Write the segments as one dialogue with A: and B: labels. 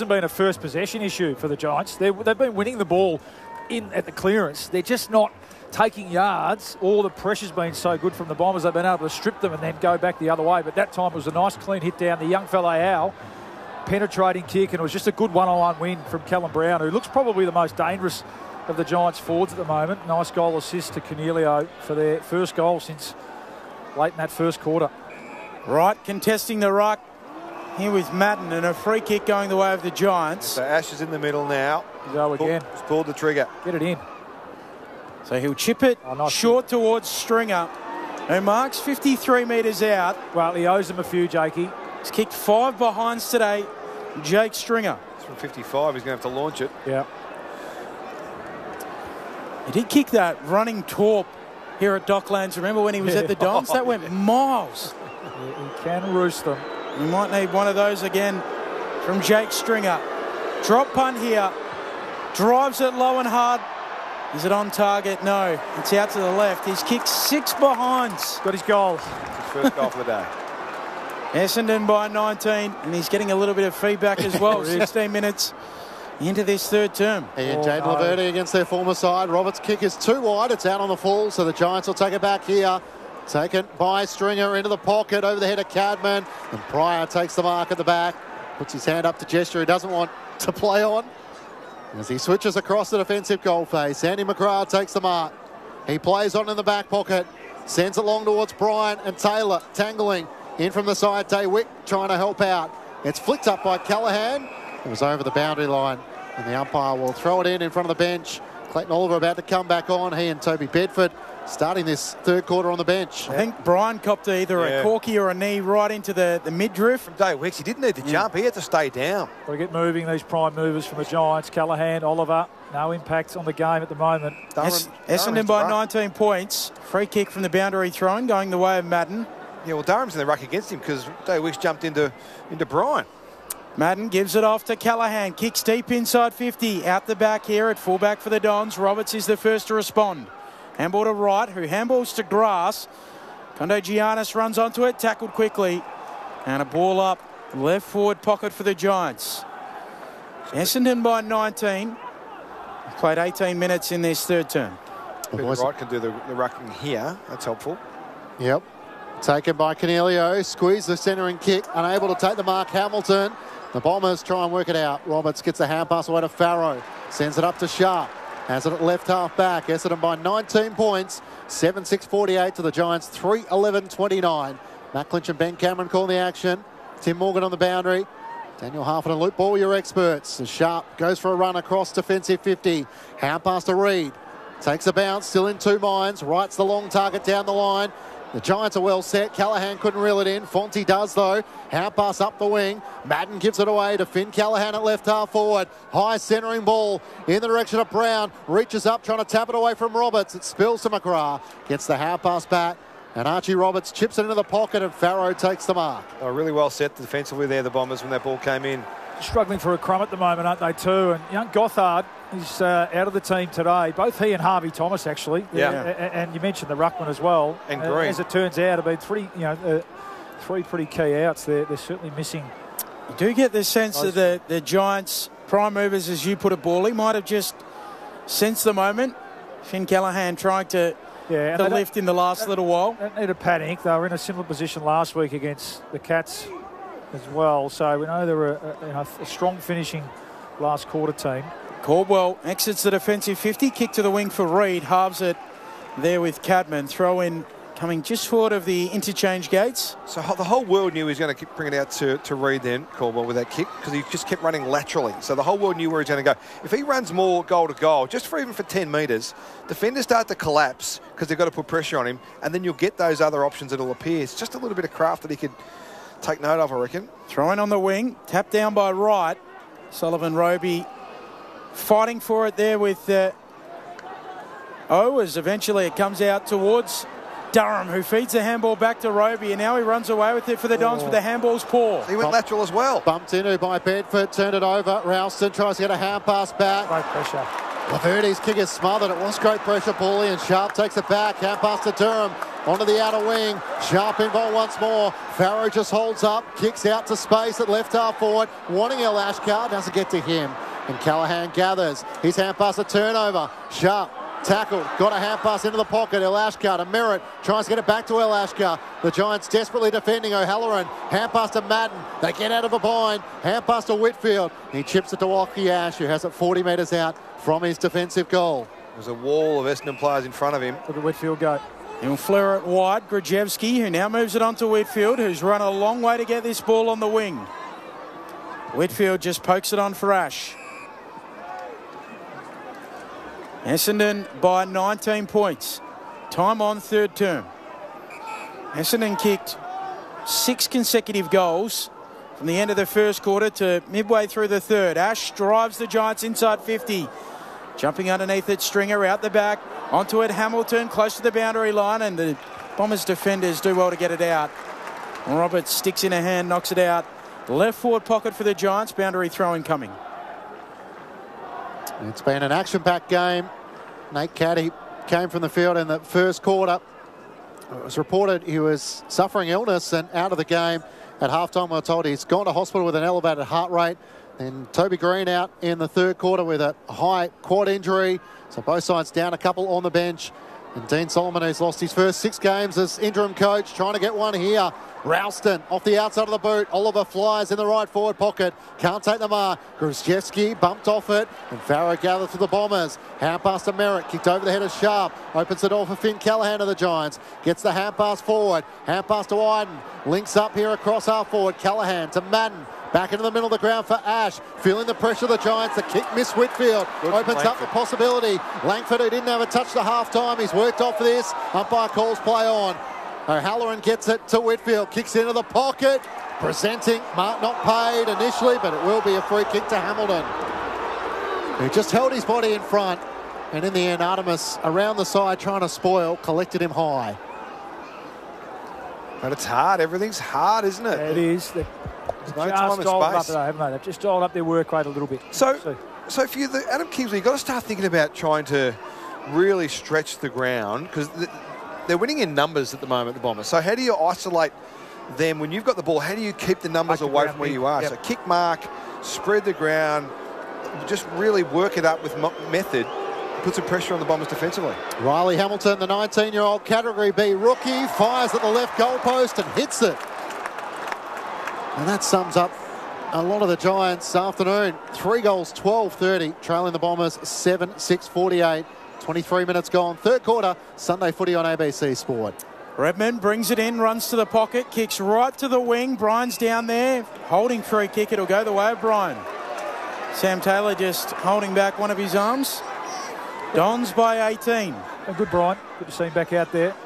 A: hasn't been a first possession issue for the Giants. They've been winning the ball in at the clearance. They're just not taking yards. All the pressure's been so good from the Bombers. They've been able to strip them and then go back the other way. But that time it was a nice clean hit down the young fella Al. Penetrating kick, and it was just a good one-on-one win from Callum Brown, who looks probably the most dangerous of the Giants forwards at the moment. Nice goal assist to Cornelio for their first goal since late in that first quarter.
B: Right, contesting the ruck here with Madden, and a free kick going the way of the Giants.
C: So Ash is in the middle now.
A: Go again.
C: He's pulled the trigger.
A: Get it in.
B: So he'll chip it short towards Stringer, who marks 53 metres out.
A: Well, he owes them a few, Jakey.
B: He's kicked 5 behinds today, Jake Stringer.
C: It's from 55. He's going to have to launch it.
A: Yeah.
B: He did kick that running torp here at Docklands. Remember when he was at the Dons? That went miles.
A: Yeah, he can roost them.
B: We might need one of those again from Jake Stringer. Drop punt here. Drives it low and hard. Is it on target? No. It's out to the left. He's kicked 6 behinds.
A: Got his goal.
C: His first goal for the day.
B: Essendon by 19, and he's getting a little bit of feedback as well. 16 minutes into this third term.
D: And Jaden Laverty against their former side. Roberts' kick is too wide. It's out on the full, so the Giants will take it back here. Taken by Stringer into the pocket over the head of Cadman. And Pryor takes the mark at the back. Puts his hand up to gesture he doesn't want to play on. As he switches across the defensive goal face, Andy McGrath takes the mark. He plays on in the back pocket. Sends it long towards Bryant and Taylor. Tangling in from the side. Daywick trying to help out. It's flicked up by Callaghan. It was over the boundary line. And the umpire will throw it in front of the bench. Clayton Oliver about to come back on. He and Toby Bedford starting this third quarter on the bench.
B: I think Brian copped either a corky or a knee right into the midriff.
C: From Daywick, he didn't need to jump. He had to stay down.
A: Got to get moving, these prime movers from the Giants. Callaghan, Oliver, no impact on the game at the moment.
B: Essendon by 19 points. Free kick from the boundary thrown going the way of Madden.
C: Yeah, well, Durham's in the ruck against him because Daywick's jumped into Brian.
B: Madden gives it off to Callaghan. Kicks deep inside 50. Out the back here at fullback for the Dons. Roberts is the first to respond. Handball to Wright, who handballs to Grass. Kondo Giannis runs onto it, tackled quickly. And a ball up, left forward pocket for the Giants. Essendon by 19. Played 18 minutes in this third term.
C: Wright can do the rucking here. That's helpful.
D: Yep. Taken by Cornelio. Squeeze the centering kick. Unable to take the mark, Hamilton. The Bombers try and work it out. Roberts gets a hand pass away to Farrow. Sends it up to Sharp. Has it at left half back. Essendon by 19 points. 7-6-48 to the Giants. 3-11-29. Matt Clinch and Ben Cameron calling the action. Tim Morgan on the boundary. Daniel Harford and Luke Ball, your experts. As Sharp goes for a run across defensive 50. Hand pass to Reed. Takes a bounce. Still in two minds. Writes the long target down the line. The Giants are well set. Callaghan couldn't reel it in. Fonte does, though. Hand pass up the wing. Madden gives it away to Finn Callaghan at left half forward. High centering ball in the direction of Brown. Reaches up, trying to tap it away from Roberts. It spills to McGrath. Gets the hand pass back. And Archie Roberts chips it into the pocket, and Farrow takes the mark.
C: They were really well set defensively there, the Bombers, when that ball came in.
A: Struggling for a crumb at the moment, aren't they, too? And young Gothard is out of the team today. Both he and Harvey Thomas, actually.
C: Yeah.
A: And you mentioned the ruckman as well.
C: And Green.
A: As it turns out, have been three pretty key outs. They're certainly missing.
B: You do get the sense that the Giants' prime movers, as you put it, Bally, might have just sensed the moment. Finn Callaghan trying to lift in the last little while.
A: Don't need to panic. They were in a similar position last week against the Cats as well. So we know they're a strong finishing last quarter team.
B: Caldwell exits the defensive 50. Kick to the wing for Reed. Halves it there with Cadman. Throw in coming just short of the interchange gates.
C: So the whole world knew he was going to bring it out to Reed then, Caldwell, with that kick, because he just kept running laterally. So the whole world knew where he's going to go. If he runs more goal to goal, just for even for 10 metres, defenders start to collapse because they've got to put pressure on him, and then you'll get those other options that will appear. It's just a little bit of craft that he could take note of, I reckon.
B: Throwing on the wing. Tapped down by Wright. Sullivan Roby fighting for it there with as eventually it comes out towards Durham, who feeds the handball back to Roby, and now he runs away with it for the Dons, but the handball's poor.
C: He went lateral as well.
D: Bumped into by Bedford, turned it over. Ralston tries to get a hand pass back.
A: Great pressure.
D: Laverty's kick is smothered. It was great pressure, Paulie, and Sharp takes it back. Hand pass to Durham. onto the outer wing. Sharp involved once more. Farrow just holds up, kicks out to space at left half forward, wanting El Ashkar, doesn't get to him. And Callaghan gathers. His hand pass a turnover. Sharp tackled, got a hand pass into the pocket. El Ashkar to Merritt, tries to get it back to El Ashkar. The Giants desperately defending O'Halloran. Hand pass to Madden, they get out of a bind. Hand pass to Whitfield, he chips it to Lachie Ash, who has it 40 metres out from his defensive goal.
C: There's a wall of Essendon players in front of him.
A: Look at Whitfield go.
B: He'll flare it wide. Grajewski, who now moves it on to Whitfield, who's run a long way to get this ball on the wing. Whitfield just pokes it on for Ash. Essendon by 19 points. Time on third term. Essendon kicked 6 consecutive goals from the end of the first quarter to midway through the third. Ash drives the Giants inside 50. Jumping underneath it, Stringer out the back. Onto it, Hamilton, close to the boundary line, and the Bombers defenders do well to get it out. Roberts sticks in a hand, knocks it out. Left forward pocket for the Giants, boundary throw incoming.
D: It's been an action-packed game. Nate Caddy came from the field in the first quarter. It was reported he was suffering illness and out of the game. At halftime, we were told he's gone to hospital with an elevated heart rate. And Toby Green out in the third quarter with a high quad injury. So both sides down a couple on the bench. And Dean Solomon, who's lost his first 6 games as interim coach, trying to get one here. Ralston off the outside of the boot. Oliver flies in the right forward pocket. Can't take the mark. Grajewski bumped off it. And Farrow gathered for the Bombers. Hand pass to Merritt. Kicked over the head of Sharp. Opens the door for Finn Callaghan of the Giants. Gets the hand pass forward. Hand pass to Iden. Links up here across half forward. Callaghan to Madden. Back into the middle of the ground for Ash. Feeling the pressure of the Giants. The kick missed Whitfield. Opens up the possibility. Langford, who didn't have a touch to half time. He's worked off for this. Umpire calls play on. O'Halloran gets it to Whitfield. Kicks into the pocket. Presenting. Mark not paid initially, but it will be a free kick to Hamilton, who just held his body in front. And in the end, Artemis around the side trying to spoil, collected him high.
C: But it's hard. Everything's hard, isn't it?
A: It is.
C: There's no time and space.
A: They've just dialed up their work rate a little bit.
C: So for you, Adam Kingsley, you've got to start thinking about trying to really stretch the ground, because they're winning in numbers at the moment, the Bombers. So how do you isolate them when you've got the ball? How do you keep the numbers away from where you are? Yep. So kick mark, spread the ground, just really work it up with method, put some pressure on the Bombers defensively.
D: Riley Hamilton, the 19-year-old Category B rookie, fires at the left goalpost and hits it. And that sums up a lot of the Giants' afternoon. 3 goals, 12-30, trailing the Bombers 7-6-48. 23 minutes gone. Third quarter, Sunday footy on ABC Sport.
B: Redmond brings it in, runs to the pocket, kicks right to the wing. Brian's down there, holding free kick. It'll go the way of Brian. Sam Taylor just holding back one of his arms. Dons by 18.
A: A good Brian. Good to see him back out there.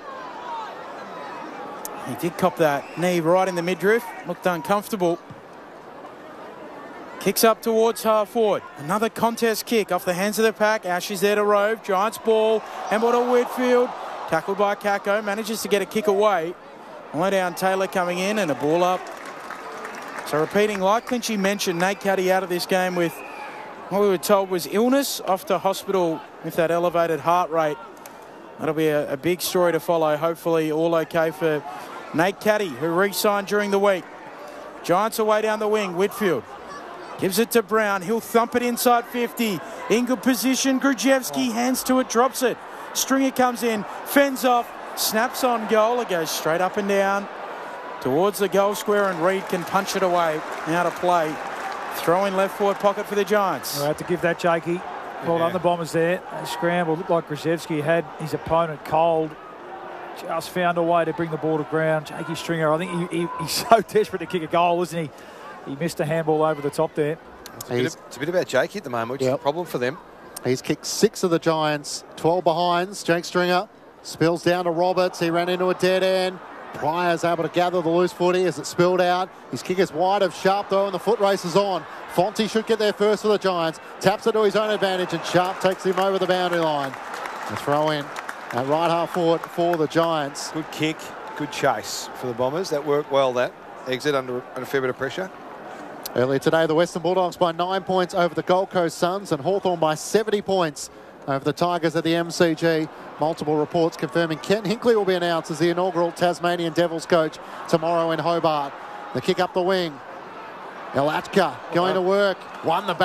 B: He did cop that knee right in the midriff. Looked uncomfortable. Kicks up towards half forward. Another contest kick off the hands of the pack. Ash is there to rove. Giants ball. Handball to Whitfield. Tackled by Kako. Manages to get a kick away. Low down Taylor coming in and a ball up. So repeating, like Clinchy mentioned, Nate Caddy out of this game with what we were told was illness, off to hospital with that elevated heart rate. That'll be a big story to follow. Hopefully all okay for Nate Caddy, who re-signed during the week. Giants away down the wing. Whitfield gives it to Brown. He'll thump it inside 50. In good position. Grajewski hands to it, drops it. Stringer comes in, fends off, snaps on goal. It goes straight up and down towards the goal square, and Reid can punch it away. Out of play. Throw in left forward pocket for the Giants.
A: We'll have to give that Jakey. Well done, the Bombers there. They scrambled. Looked like Grajewski had his opponent cold. Just found a way to bring the ball to ground. Jakey Stringer, I think he's so desperate to kick a goal, isn't he? He missed a handball over the top there.
C: It's a bit about Jakey at the moment, which is a problem for them.
D: He's kicked 6 of the Giants, 12 behinds. Jake Stringer spills down to Roberts. He ran into a dead end. Pryor's able to gather the loose footy as it spilled out. His kick is wide of Sharp though, and the foot race is on. Fonte should get there first for the Giants. Taps it to his own advantage, and Sharp takes him over the boundary line. A throw in at right half forward for the Giants.
C: Good kick, good chase for the Bombers. That worked well, that exit under a fair bit of pressure.
D: Earlier today, the Western Bulldogs by 9 points over the Gold Coast Suns, and Hawthorn by 70 points over the Tigers at the MCG. Multiple reports confirming Ken Hinkley will be announced as the inaugural Tasmanian Devils coach tomorrow in Hobart. The kick up the wing. Elatka going to work. Won the